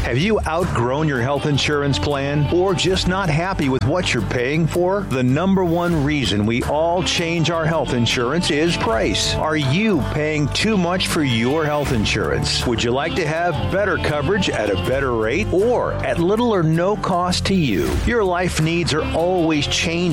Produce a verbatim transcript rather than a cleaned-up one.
Have you outgrown your health insurance plan or just not happy with what you're paying for? The number one reason we all change our health insurance is price. Are you paying too much for your health insurance? Would you like to have better coverage at a better rate or at little or no cost to you? Your life needs are always changing.